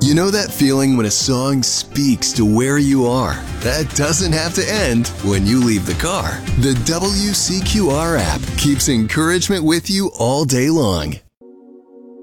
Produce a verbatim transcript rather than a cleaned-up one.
You know that feeling when a song speaks to where you are? That doesn't have to end when you leave the car. The W C Q R app keeps encouragement with you all day long.